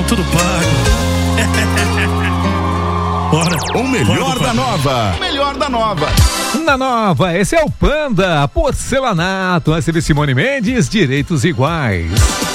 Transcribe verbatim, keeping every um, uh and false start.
tudo pago. Bora. O melhor da nova. Melhor da nova. Na nova, esse é o Panda, porcelanato, a C V Simone Mendes, direitos iguais.